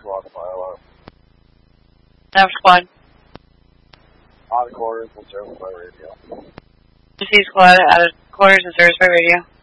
squad to my alarm. Nav squad. Out of quarters and service by radio. C squad out of quarters and service by radio.